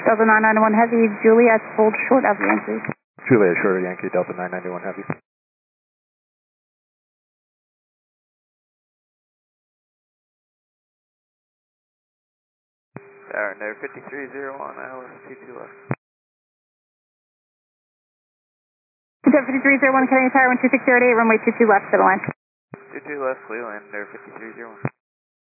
Delta 991 Heavy, Juliet, hold short of Yankee. Juliet, short of Yankee, Delta 991 Heavy. Tower, no 5301, ILS 22 left. Delta 5301, Canadian Tower, 12608, runway 22 left to the line. 22 left, Leland, no 5301.